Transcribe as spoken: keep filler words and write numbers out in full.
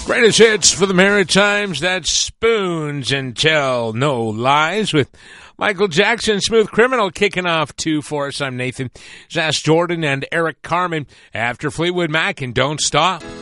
Greatest hits for the Maritimes, that's Spoons and Tell No Lies with Michael Jackson. Smooth Criminal kicking off two for us. I'm Nathan Zas Jordan and Eric Carmen after Fleetwood Mac and Don't Stop.